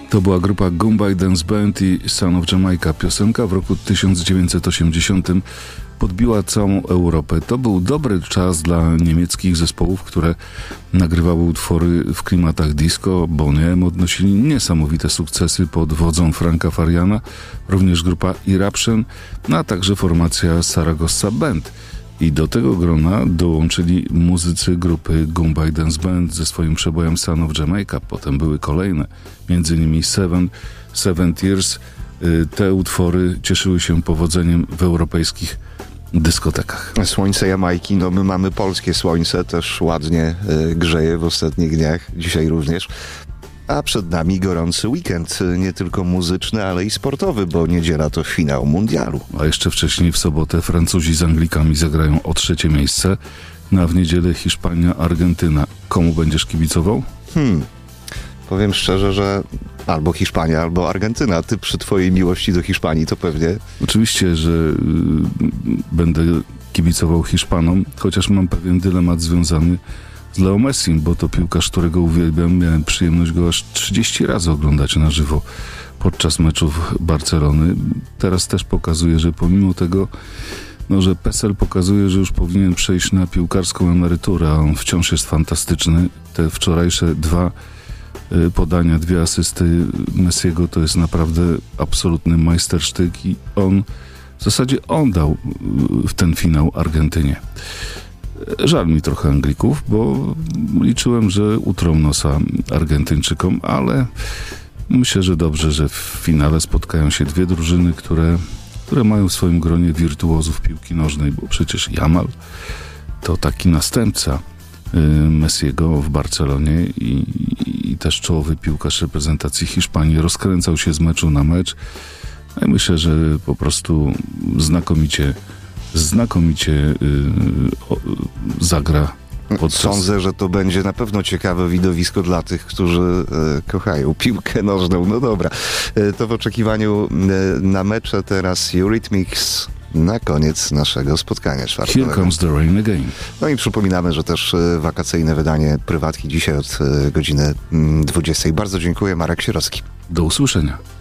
To była grupa Goombay Dance Band i Son of Jamaica. Piosenka w roku 1980 podbiła całą Europę. To był dobry czas dla niemieckich zespołów, które nagrywały utwory w klimatach disco. Boney M odnosili niesamowite sukcesy pod wodzą Franka Fariana, również grupa Eruption, a także formacja Saragossa Band. I do tego grona dołączyli muzycy grupy Goombay Dance Band ze swoim przebojem Son of Jamaica. Potem były kolejne, między innymi Seven Tears. Te utwory cieszyły się powodzeniem w europejskich dyskotekach. Słońce Jamajki, no my mamy polskie słońce, też ładnie grzeje w ostatnich dniach, dzisiaj również. A przed nami gorący weekend, nie tylko muzyczny, ale i sportowy, bo niedziela to finał mundialu. A jeszcze wcześniej w sobotę Francuzi z Anglikami zagrają o 3. miejsce, a w niedzielę Hiszpania, Argentyna. Komu będziesz kibicował? Powiem szczerze, że albo Hiszpania, albo Argentyna. Ty przy twojej miłości do Hiszpanii to pewnie... Oczywiście, że będę kibicował Hiszpanom, chociaż mam pewien dylemat związany z Leo Messim, bo to piłkarz, którego uwielbiam. Miałem przyjemność go aż 30 razy oglądać na żywo podczas meczów Barcelony. Teraz też pokazuje, że pomimo tego, że PESEL pokazuje, że już powinien przejść na piłkarską emeryturę, a on wciąż jest fantastyczny. Te wczorajsze 2 podania, 2 asysty Messiego to jest naprawdę absolutny majstersztyk i w zasadzie on dał w ten finał Argentynie. Żal mi trochę Anglików, bo liczyłem, że utrą nosa Argentyńczykom, ale myślę, że dobrze, że w finale spotkają się 2 drużyny, które mają w swoim gronie wirtuozów piłki nożnej, bo przecież Yamal to taki następca Messiego w Barcelonie i też czołowy piłkarz reprezentacji Hiszpanii. Rozkręcał się z meczu na mecz. No i myślę, że po prostu znakomicie zagra podczas... Sądzę, że to będzie na pewno ciekawe widowisko dla tych, którzy kochają piłkę nożną. No dobra, to w oczekiwaniu na mecze teraz Eurythmics na koniec naszego spotkania czwartkowego. Here comes the rain again. No i przypominamy, że też wakacyjne wydanie Prywatki dzisiaj od godziny 20. Bardzo dziękuję, Marek Sierowski. Do usłyszenia.